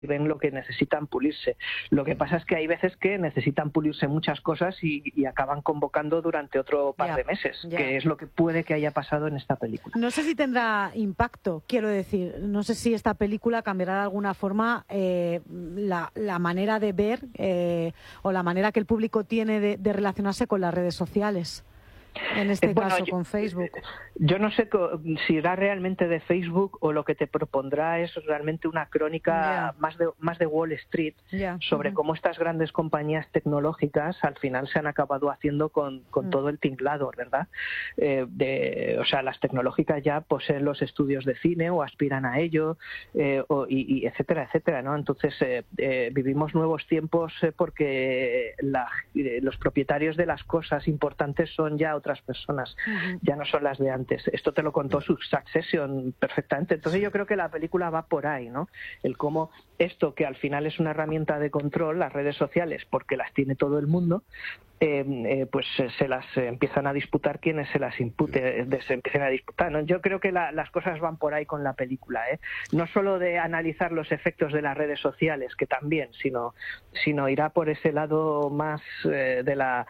ven lo que necesitan pulirse. Lo que pasa es que hay veces que necesitan pulirse muchas cosas y acaban convocando durante otro par de meses, que es lo que puede que haya pasado en esta película. No sé si tendrá impacto, quiero decir, no sé si esta película cambiará de alguna forma la manera de ver o la manera que el público tiene de relacionarse con las redes sociales. En este caso, con Facebook. Yo no sé si irá realmente de Facebook o lo que te propondrá es realmente una crónica más de Wall Street sobre cómo estas grandes compañías tecnológicas al final se han acabado haciendo con todo el tinglado, ¿verdad? O sea, las tecnológicas ya poseen los estudios de cine o aspiran a ello, y etcétera, etcétera, ¿no? Entonces, vivimos nuevos tiempos porque los propietarios de las cosas importantes son ya otras personas, ya no son las de antes. Esto te lo contó Succession perfectamente. Entonces yo creo que la película va por ahí, ¿no? El cómo esto, que al final es una herramienta de control, las redes sociales, porque las tiene todo el mundo, pues se las empiezan a disputar quienes se las se empiecen a disputar, ¿no? Yo creo que las cosas van por ahí con la película, no solo de analizar los efectos de las redes sociales, que también, sino irá por ese lado más del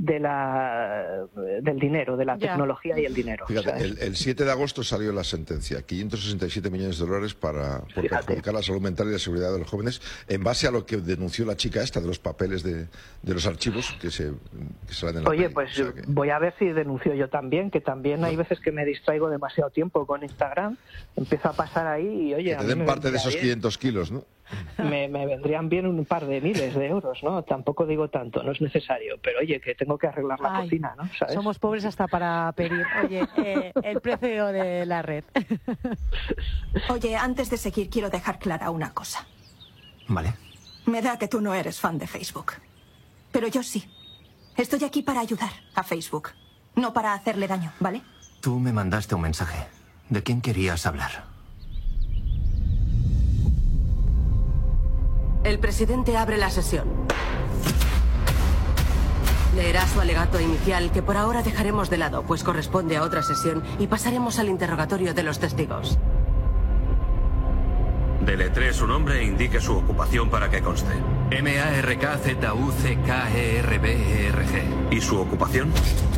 dinero, de la tecnología y el dinero. Fíjate, el 7 de agosto salió la sentencia, 567 millones de dólares por perjudicar la salud mental y la seguridad de los jóvenes, en base a lo que denunció la chica esta de los papeles de los archivos que salen en la Oye, peli. pues voy a ver si denuncio yo también, que también hay veces que me distraigo demasiado tiempo con Instagram, empiezo a pasar ahí y oye... Que te den parte de esos 500 kilos, ¿no? Me vendrían bien un par de miles de euros, ¿no? Tampoco digo tanto, no es necesario, pero oye, que tengo que arreglar la cocina, ¿no? ¿Sabes? Somos pobres hasta para pedir. Oye, el precio de la red. Oye, antes de seguir quiero dejar clara una cosa. Vale. Me da que tú no eres fan de Facebook, pero yo sí. Estoy aquí para ayudar a Facebook, no para hacerle daño, ¿vale? Tú me mandaste un mensaje. ¿De quién querías hablar? El presidente abre la sesión. Leerá su alegato inicial, que por ahora dejaremos de lado, pues corresponde a otra sesión, y pasaremos al interrogatorio de los testigos. Deletree su nombre e indique su ocupación para que conste. MARKZUCKERBERG. ¿Y su ocupación?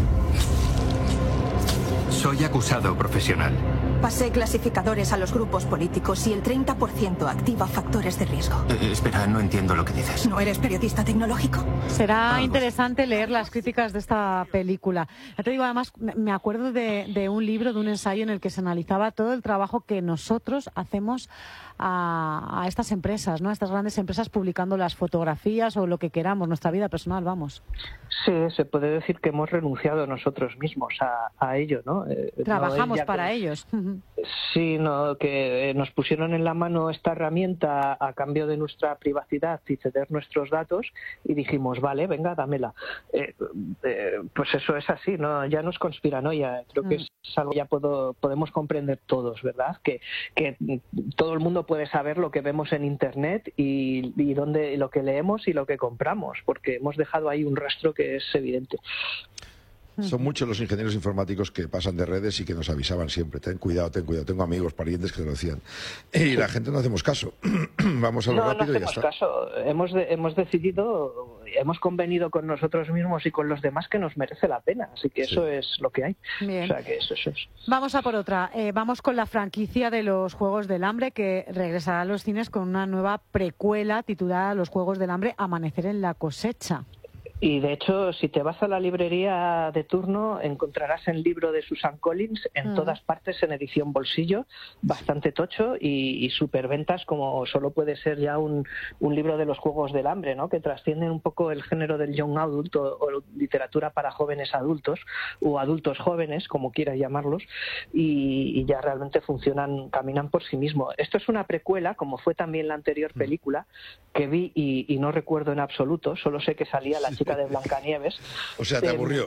Soy acusado profesional. Pasé clasificadores a los grupos políticos y el 30% activa factores de riesgo. Espera, no entiendo lo que dices. ¿No eres periodista tecnológico? Será interesante leer las críticas de esta película. Ya te digo, además, me acuerdo de un libro, de un ensayo en el que se analizaba todo el trabajo que nosotros hacemos a estas empresas, ¿no? A estas grandes empresas publicando las fotografías o lo que queramos, nuestra vida personal, vamos. Sí, se puede decir que hemos renunciado nosotros mismos a ello, ¿no? Trabajamos para ellos. Sí, no, que nos pusieron en la mano esta herramienta a cambio de nuestra privacidad y ceder nuestros datos y dijimos, vale, venga, dámela. Pues eso es así, ¿no? Ya no es conspiranoia, creo que es algo que ya podemos comprender todos, ¿verdad? Que todo el mundo puede saber lo que vemos en Internet y lo que leemos y lo que compramos, porque hemos dejado ahí un rastro que es evidente. Son muchos los ingenieros informáticos que pasan de redes y que nos avisaban siempre, ten cuidado, ten cuidado. Tengo amigos, parientes que te lo decían. Y la gente no hacemos caso. Vamos a lo rápido y ya está. No hacemos caso. Hemos decidido, hemos convenido con nosotros mismos y con los demás que nos merece la pena. Así que eso es lo que hay. Bien. O sea, que eso es. Vamos a por otra. Vamos con la franquicia de los Juegos del Hambre, que regresará a los cines con una nueva precuela titulada Los Juegos del Hambre, Amanecer en la cosecha. Y de hecho, si te vas a la librería de turno, encontrarás el libro de Susan Collins en todas partes en edición bolsillo, bastante tocho y superventas, como solo puede ser ya un libro de los Juegos del Hambre, ¿no? Que trascienden un poco el género del young adult o literatura para jóvenes adultos o adultos jóvenes, como quieras llamarlos, y ya realmente caminan por sí mismos. Esto es una precuela, como fue también la anterior película, que vi y no recuerdo en absoluto, solo sé que salía la chica favorita de Blancanieves. O sea, te aburrió.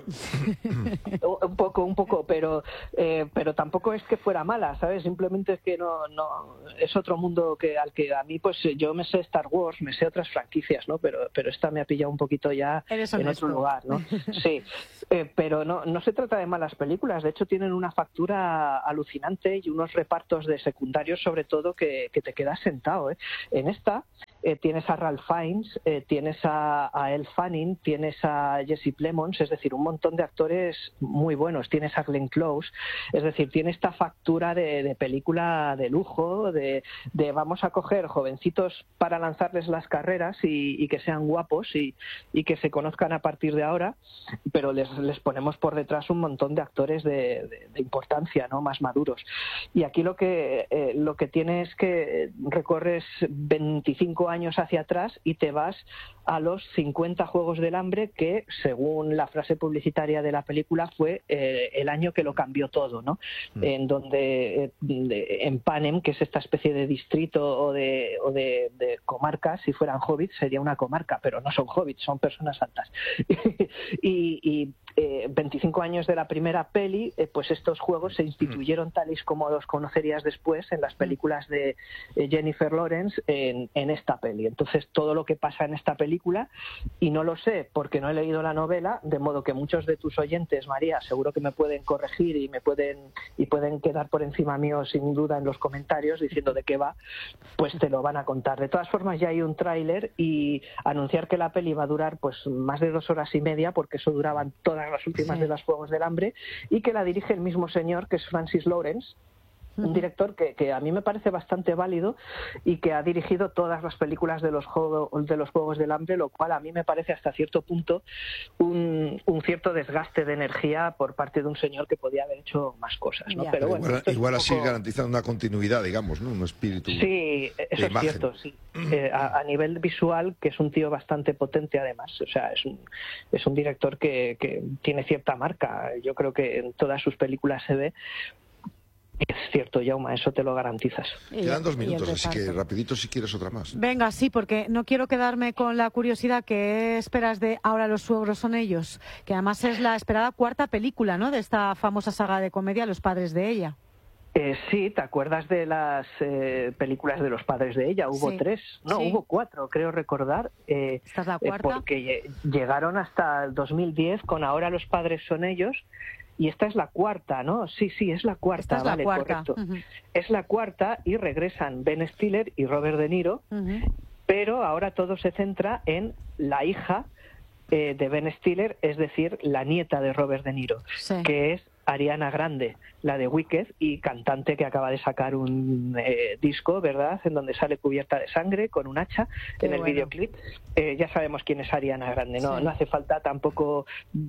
Un poco, pero tampoco es que fuera mala, ¿sabes? Simplemente es que no es otro mundo al que a mí, pues yo me sé Star Wars, me sé otras franquicias, ¿no? Pero esta me ha pillado un poquito ya en otro lugar, ¿no? Sí, pero no se trata de malas películas, de hecho tienen una factura alucinante y unos repartos de secundarios sobre todo que te quedas sentado, ¿eh? En esta tienes a Ralph Fiennes, tienes a Elle Fanning, tienes a Jesse Plemons, es decir, un montón de actores muy buenos, tienes a Glenn Close, es decir, tiene esta factura de película de lujo, de vamos a coger jovencitos para lanzarles las carreras y que sean guapos y que se conozcan a partir de ahora, pero les ponemos por detrás un montón de actores de importancia, ¿no? Más maduros. Y aquí lo que tiene es que recorres 25 años hacia atrás y te vas a los 50 Juegos del Hambre, que según la frase publicitaria de la película fue el año que lo cambió todo, ¿no? En donde en Panem, que es esta especie de distrito o de comarca, si fueran hobbits sería una comarca, pero no son hobbits, son personas altas. y 25 años de la primera peli, pues estos juegos se instituyeron tales como los conocerías después en las películas de Jennifer Lawrence en esta peli. Entonces todo lo que pasa en esta película, y no lo sé porque no he leído la novela, de modo que muchos de tus oyentes, María, seguro que me pueden corregir y pueden quedar por encima mío sin duda en los comentarios diciendo de qué va, pues te lo van a contar. De todas formas ya hay un tráiler y anunciar que la peli va a durar pues más de 2 horas y media, porque eso duraban todas las últimas de los Juegos del Hambre, y que la dirige el mismo señor, que es Francis Lawrence, un director que a mí me parece bastante válido y que ha dirigido todas las películas de los Juegos del Hambre, lo cual a mí me parece hasta cierto punto un cierto desgaste de energía por parte de un señor que podía haber hecho más cosas, ¿no? Pero bueno, igual así garantizando una continuidad, digamos, ¿no? Un espíritu. Sí, eso es cierto, sí. A nivel visual, que es un tío bastante potente además, o sea, es un director que tiene cierta marca. Yo creo que en todas sus películas se ve. Es cierto, Jaume, eso te lo garantizas. Quedan 2 minutos, así que rapidito si quieres otra más. Venga, sí, porque no quiero quedarme con la curiosidad. ¿Qué esperas de Ahora los suegros son ellos? Que además es la esperada 4ª película, ¿no?, de esta famosa saga de comedia, Los padres de ella. Sí, ¿te acuerdas de las películas de Los padres de ella? Hubo 3, hubo 4, creo recordar. ¿Esta es la 4ª? Porque llegaron hasta el 2010 con Ahora los padres son ellos. Y esta es la 4ª, ¿no? Sí, es la 4ª, esta es vale, la 4ª. Correcto. Es la 4ª y regresan Ben Stiller y Robert De Niro, pero ahora todo se centra en la hija de Ben Stiller, es decir, la nieta de Robert De Niro, que es Ariana Grande, la de Wicked, y cantante que acaba de sacar un disco, ¿verdad?, en donde sale cubierta de sangre con un hacha en el videoclip. Ya sabemos quién es Ariana Grande, no hace falta tampoco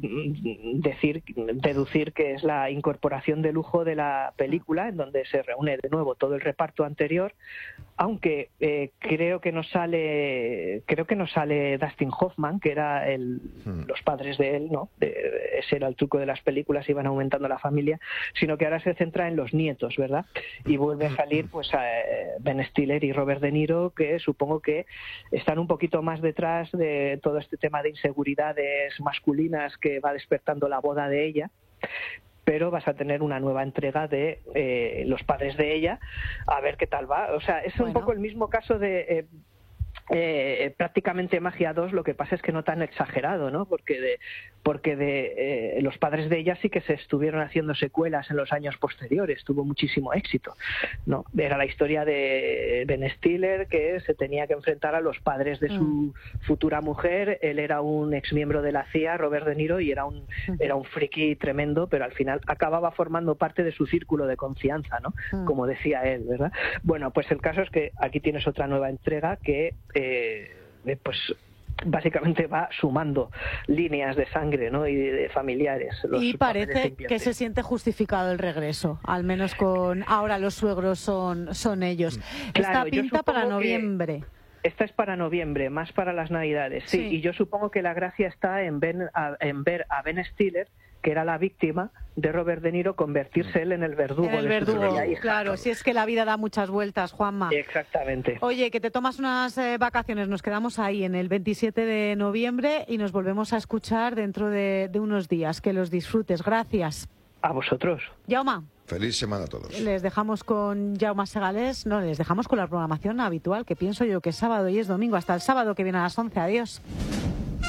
deducir que es la incorporación de lujo de la película, en donde se reúne de nuevo todo el reparto anterior, aunque creo que no sale Dustin Hoffman, que era los padres de él, ¿no? Ese era el truco de las películas, iban aumentando la familia, sino que ahora se centra en los nietos, ¿verdad? Y vuelve a salir pues Ben Stiller y Robert De Niro, que supongo que están un poquito más detrás de todo este tema de inseguridades masculinas que va despertando la boda de ella. Pero vas a tener una nueva entrega de Los padres de ella, a ver qué tal va. O sea, es un poco el mismo caso de prácticamente Magia 2, lo que pasa es que no tan exagerado, ¿no? Porque de Los padres de ella sí que se estuvieron haciendo secuelas en los años posteriores, tuvo muchísimo éxito, ¿no? Era la historia de Ben Stiller, que se tenía que enfrentar a los padres de su futura mujer. Él era un exmiembro de la CIA, Robert De Niro, y era un friki tremendo, pero al final acababa formando parte de su círculo de confianza, ¿no? Como decía él, ¿verdad? Bueno, pues el caso es que aquí tienes otra nueva entrega que pues básicamente va sumando líneas de sangre, ¿no?, y de familiares. Y parece que se siente justificado el regreso, al menos con Ahora los suegros son ellos. Claro, esta pinta para noviembre. Esta es para noviembre, más para las Navidades, sí. Y yo supongo que la gracia está en ver a Ben Stiller, que era la víctima, de Robert De Niro convertirse él en el verdugo. En el verdugo, claro, si es que la vida da muchas vueltas, Juanma. Exactamente. Oye, que te tomas unas vacaciones, nos quedamos ahí en el 27 de noviembre y nos volvemos a escuchar dentro de unos días. Que los disfrutes, gracias. A vosotros. Jaume. Feliz semana a todos. Les dejamos con Jaume Segalés, no, les dejamos con la programación habitual, que pienso yo que es sábado y es domingo. Hasta el sábado que viene a las 11. Adiós.